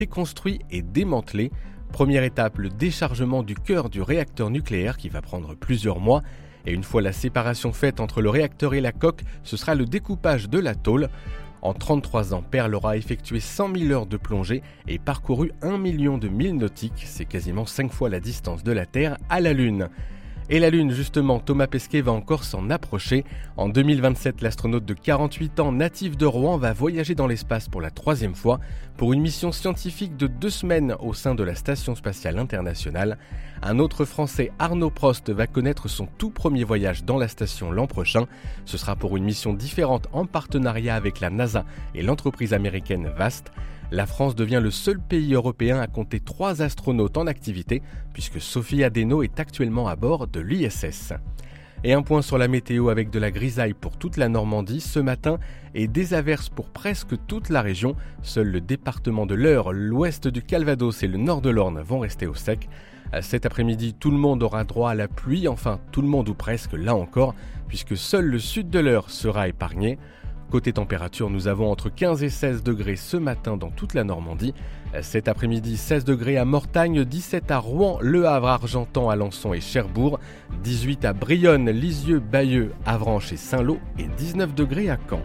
construit et démantelé. Première étape, le déchargement du cœur du réacteur nucléaire qui va prendre plusieurs mois. Et une fois la séparation faite entre le réacteur et la coque, ce sera le découpage de la tôle. En 33 ans, Perle aura effectué 100 000 heures de plongée et parcouru 1 million de milles nautiques. C'est quasiment 5 fois la distance de la Terre à la Lune. Et la Lune, justement, Thomas Pesquet va encore s'en approcher. En 2027, l'astronaute de 48 ans, natif de Rouen, va voyager dans l'espace pour la 3e fois pour une mission scientifique de 2 semaines au sein de la Station spatiale internationale. Un autre Français, Arnaud Prost, va connaître son tout premier voyage dans la station l'an prochain. Ce sera pour une mission différente en partenariat avec la NASA et l'entreprise américaine Vast. La France devient le seul pays européen à compter 3 astronautes en activité, puisque Sophie Adeno est actuellement à bord de l'ISS. Et un point sur la météo avec de la grisaille pour toute la Normandie ce matin et des averses pour presque toute la région. Seul le département de l'Eure, l'ouest du Calvados et le nord de l'Orne vont rester au sec. Cet après-midi, tout le monde aura droit à la pluie, enfin tout le monde ou presque là encore, puisque seul le sud de l'Eure sera épargné. Côté température, nous avons entre 15 et 16 degrés ce matin dans toute la Normandie. Cet après-midi, 16 degrés à Mortagne, 17 à Rouen, Le Havre, Argentan, Alençon et Cherbourg, 18 à Brionne, Lisieux, Bayeux, Avranches et Saint-Lô et 19 degrés à Caen.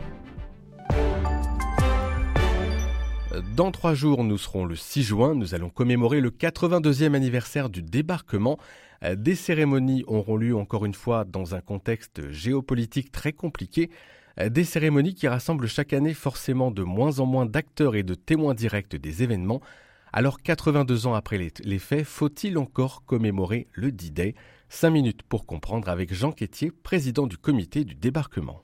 Dans 3 jours, nous serons le 6 juin. Nous allons commémorer le 82e anniversaire du débarquement. Des cérémonies auront lieu encore une fois dans un contexte géopolitique très compliqué. Des cérémonies qui rassemblent chaque année forcément de moins en moins d'acteurs et de témoins directs des événements. Alors 82 ans après les faits, faut-il encore commémorer le D-Day ? 5 minutes pour comprendre avec Jean Quétier, président du comité du débarquement.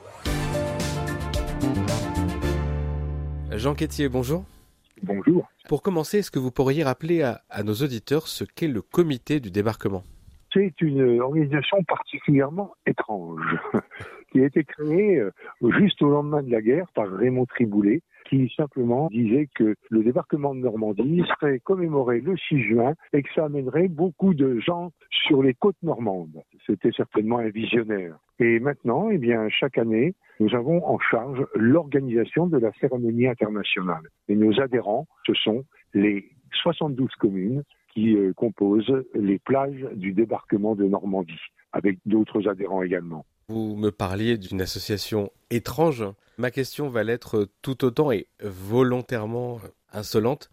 Jean Quétier, bonjour. Bonjour. Pour commencer, est-ce que vous pourriez rappeler à nos auditeurs ce qu'est le comité du débarquement ? C'est une organisation particulièrement étrange qui a été créée juste au lendemain de la guerre par Raymond Triboulet, qui simplement disait que le débarquement de Normandie serait commémoré le 6 juin et que ça amènerait beaucoup de gens sur les côtes normandes. C'était certainement un visionnaire. Et maintenant, chaque année, nous avons en charge l'organisation de la cérémonie internationale. Et nos adhérents, ce sont les 72 communes qui composent les plages du débarquement de Normandie, avec d'autres adhérents également. Vous me parliez d'une association étrange. Ma question va l'être tout autant et volontairement insolente.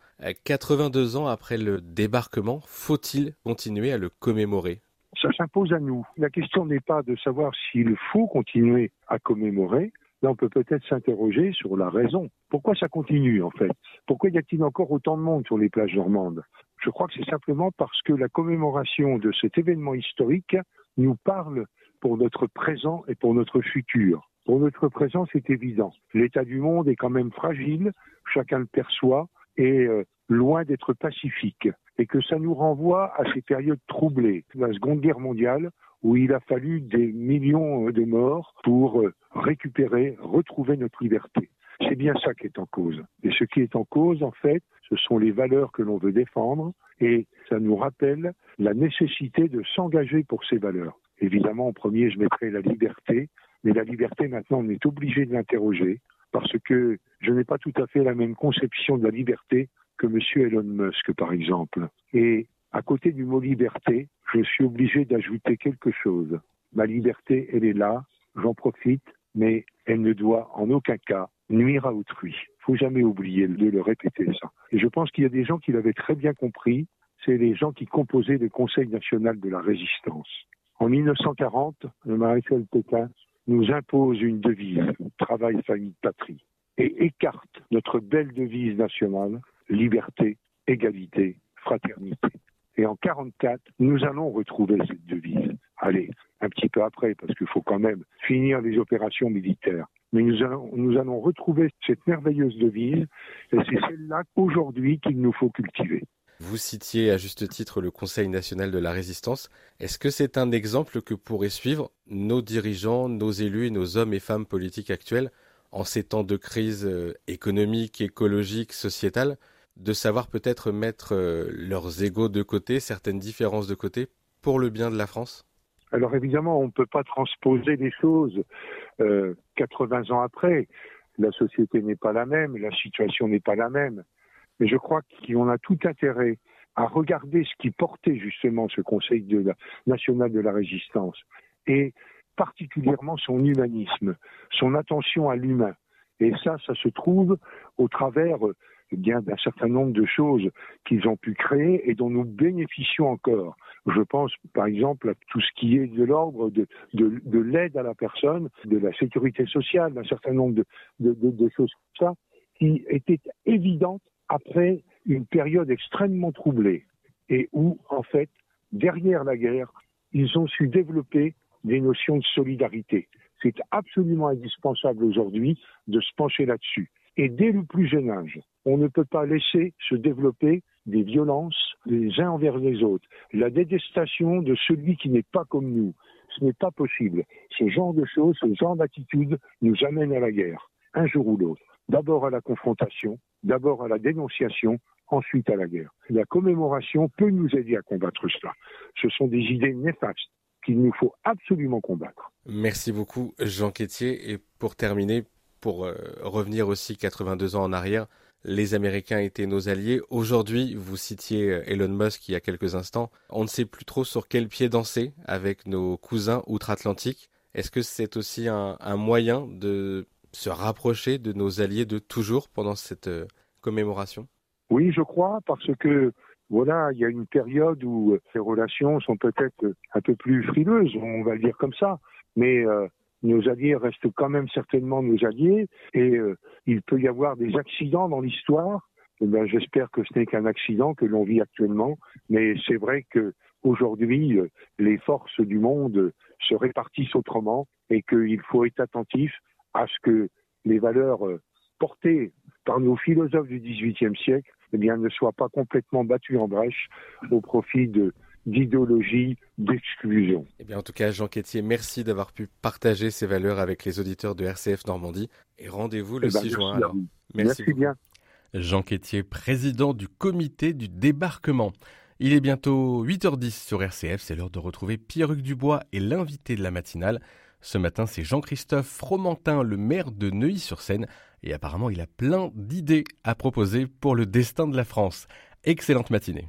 82 ans après le débarquement, faut-il continuer à le commémorer ? Ça s'impose à nous. La question n'est pas de savoir s'il faut continuer à commémorer. Là, on peut peut-être s'interroger sur la raison. Pourquoi ça continue, en fait ? Pourquoi y a-t-il encore autant de monde sur les plages normandes ? Je crois que c'est simplement parce que la commémoration de cet événement historique nous parle pour notre présent et pour notre futur. Pour notre présent, c'est évident. L'état du monde est quand même fragile, chacun le perçoit, et loin d'être pacifique. Et que ça nous renvoie à ces périodes troublées. La Seconde Guerre mondiale, où il a fallu des millions de morts pour retrouver notre liberté. C'est bien ça qui est en cause. Et ce qui est en cause, en fait, ce sont les valeurs que l'on veut défendre, et ça nous rappelle la nécessité de s'engager pour ces valeurs. Évidemment, en premier, je mettrai la liberté, mais la liberté, maintenant, on est obligé de l'interroger, parce que je n'ai pas tout à fait la même conception de la liberté que M. Elon Musk, par exemple. Et à côté du mot liberté, je suis obligé d'ajouter quelque chose. Ma liberté, elle est là, j'en profite, mais elle ne doit en aucun cas nuire à autrui. Il ne faut jamais oublier de le répéter, ça. Et je pense qu'il y a des gens qui l'avaient très bien compris, c'est les gens qui composaient le Conseil national de la résistance. En 1940, le maréchal Pétain nous impose une devise, travail, famille, patrie, et écarte notre belle devise nationale, liberté, égalité, fraternité. Et en 1944, nous allons retrouver cette devise. Allez, un petit peu après, parce qu'il faut quand même finir les opérations militaires. Mais nous allons retrouver cette merveilleuse devise, et c'est celle-là qu'aujourd'hui qu'il nous faut cultiver. Vous citiez à juste titre le Conseil national de la résistance. Est-ce que c'est un exemple que pourraient suivre nos dirigeants, nos élus et nos hommes et femmes politiques actuels en ces temps de crise économique, écologique, sociétale, de savoir peut-être mettre leurs égos de côté, certaines différences de côté, pour le bien de la France ? Alors évidemment, on ne peut pas transposer les choses 80 ans après. La société n'est pas la même, la situation n'est pas la même. Mais je crois qu'on a tout intérêt à regarder ce qui portait justement ce Conseil national de la résistance, et particulièrement son humanisme, son attention à l'humain. Et ça se trouve au travers d'un certain nombre de choses qu'ils ont pu créer et dont nous bénéficions encore. Je pense par exemple à tout ce qui est de l'ordre de l'aide à la personne, de la sécurité sociale, d'un certain nombre de choses comme ça, qui étaient évidentes après une période extrêmement troublée et où, en fait, derrière la guerre, ils ont su développer des notions de solidarité. C'est absolument indispensable aujourd'hui de se pencher là-dessus. Et dès le plus jeune âge, on ne peut pas laisser se développer des violences les uns envers les autres. La détestation de celui qui n'est pas comme nous, ce n'est pas possible. Ce genre de choses, ce genre d'attitude nous amène à la guerre, un jour ou l'autre. D'abord à la confrontation, d'abord à la dénonciation, ensuite à la guerre. La commémoration peut nous aider à combattre cela. Ce sont des idées néfastes qu'il nous faut absolument combattre. Merci beaucoup Jean Quétier. Et pour terminer, pour revenir aussi 82 ans en arrière, les Américains étaient nos alliés. Aujourd'hui, vous citiez Elon Musk il y a quelques instants, on ne sait plus trop sur quel pied danser avec nos cousins outre-Atlantique. Est-ce que c'est aussi un moyen de se rapprocher de nos alliés de toujours pendant cette commémoration ? Oui, je crois, parce que voilà, il y a une période où ces relations sont peut-être un peu plus frileuses, on va le dire comme ça, mais nos alliés restent quand même certainement nos alliés, et il peut y avoir des accidents dans l'histoire. Eh bien, j'espère que ce n'est qu'un accident que l'on vit actuellement, mais c'est vrai que aujourd'hui, les forces du monde se répartissent autrement et qu'il faut être attentif à ce que les valeurs portées par nos philosophes du XVIIIe siècle eh bien, ne soient pas complètement battues en brèche au profit d'idéologies d'exclusion. Eh bien, en tout cas, Jean Quétier, merci d'avoir pu partager ces valeurs avec les auditeurs de RCF Normandie. Et rendez-vous le 6 juin. Alors, merci bien. Jean Quétier, président du comité du débarquement. Il est bientôt 8h10 sur RCF. C'est l'heure de retrouver Pierre-Hugues Dubois et l'invité de la matinale. Ce matin, c'est Jean-Christophe Fromentin, le maire de Neuilly-sur-Seine. Et apparemment, il a plein d'idées à proposer pour le destin de la France. Excellente matinée.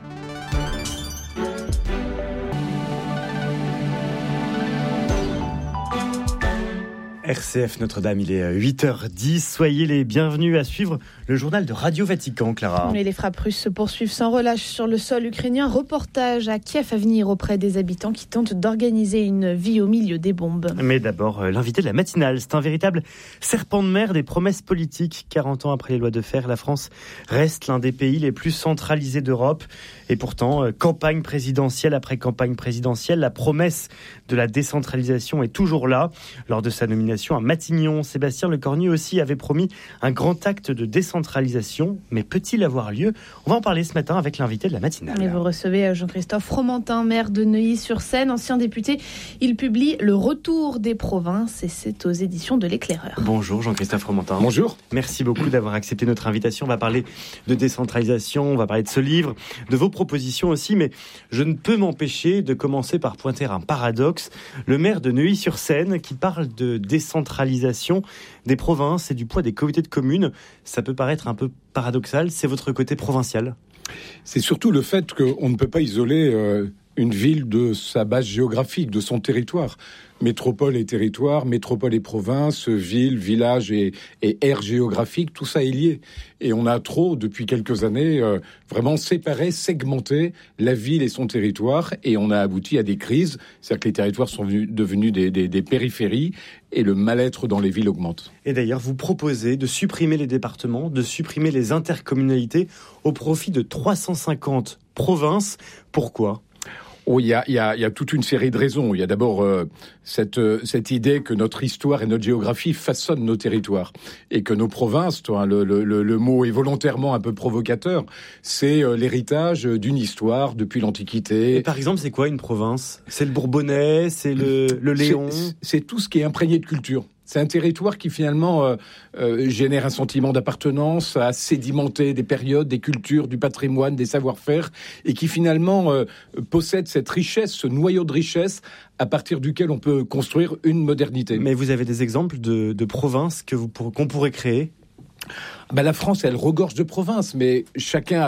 RCF Notre-Dame, il est 8h10. Soyez les bienvenus à suivre le journal de Radio Vatican, Clara. Et les frappes russes se poursuivent sans relâche sur le sol ukrainien. Reportage à Kiev à venir auprès des habitants qui tentent d'organiser une vie au milieu des bombes. Mais d'abord, l'invité de la matinale. C'est un véritable serpent de mer des promesses politiques. 40 ans après les lois de fer, la France reste l'un des pays les plus centralisés d'Europe. Et pourtant, campagne présidentielle après campagne présidentielle, la promesse de la décentralisation est toujours là. Lors de sa nomination à Matignon, Sébastien Lecornu aussi avait promis un grand acte de décentralisation. Mais peut-il avoir lieu ? On va en parler ce matin avec l'invité de la matinale. Et vous recevez Jean-Christophe Fromentin, maire de Neuilly-sur-Seine, ancien député. Il publie Le Retour des provinces et c'est aux éditions de l'Éclaireur. Bonjour Jean-Christophe Fromentin. Bonjour. Merci beaucoup d'avoir accepté notre invitation. On va parler de décentralisation, on va parler de ce livre, de vos propositions aussi, mais je ne peux m'empêcher de commencer par pointer un paradoxe. Le maire de Neuilly-sur-Seine qui parle de décentralisation des provinces et du poids des communautés de communes, ça peut paraître un peu paradoxal, c'est votre côté provincial. C'est surtout le fait qu'on ne peut pas isoler une ville de sa base géographique, de son territoire. Métropole et territoire, métropole et province, ville, village et aire géographique, tout ça est lié. Et on a trop, depuis quelques années, vraiment séparé, segmenté la ville et son territoire. Et on a abouti à des crises. C'est-à-dire que les territoires sont devenus des périphéries et le mal-être dans les villes augmente. Et d'ailleurs, vous proposez de supprimer les départements, de supprimer les intercommunalités au profit de 350 provinces. Pourquoi ? Oh, il y a toute une série de raisons. Il y a d'abord cette idée que notre histoire et notre géographie façonnent nos territoires et que nos provinces, le mot est volontairement un peu provocateur, c'est l'héritage d'une histoire depuis l'Antiquité. Et par exemple, c'est quoi une province ? C'est le Bourbonnais, c'est le Léon ? C'est tout ce qui est imprégné de culture. C'est un territoire qui finalement génère un sentiment d'appartenance, a sédimenté des périodes, des cultures, du patrimoine, des savoir-faire, et qui finalement possède cette richesse, ce noyau de richesse, à partir duquel on peut construire une modernité. Mais vous avez des exemples de provinces qu'on pourrait créer ? La France, elle regorge de provinces, mais chacun